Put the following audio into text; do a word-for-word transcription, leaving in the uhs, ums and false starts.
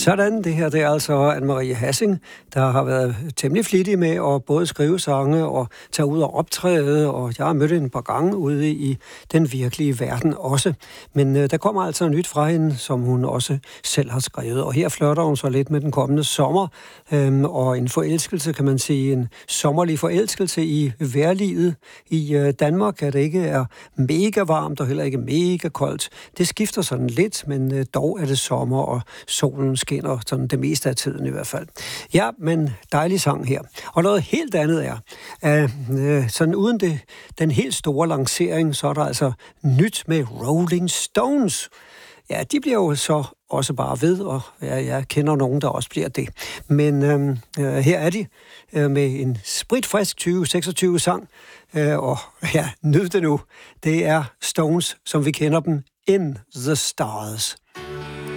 Sådan, det her det er altså Anne-Marie Hassing, der har været temmelig flittig med at både skrive sange og tage ud og optræde, og jeg har mødt hende et par gange ude i den virkelige verden også. Men øh, der kommer altså nyt fra hende, som hun også selv har skrevet, og her flirter hun så lidt med den kommende sommer, øhm, og en forelskelse, kan man sige, en sommerlig forelskelse i vejrlivet. I øh, Danmark er det ikke er mega varmt og heller ikke mega koldt. Det skifter sådan lidt, men øh, dog er det sommer, og solen skinner sådan det meste af tiden i hvert fald. Ja, men dejlig sang her. Og noget helt andet er, at øh, sådan uden det, den helt store lancering, så er der altså nyt med Rolling Stones. Ja, de bliver jo så også bare ved, og ja, jeg kender nogen, der også bliver det. Men øh, øh, her er de øh, med en spritfrisk tyve seksogtyve sang, øh, og ja, nyd det nu. Det er Stones, som vi kender dem, In the Stars.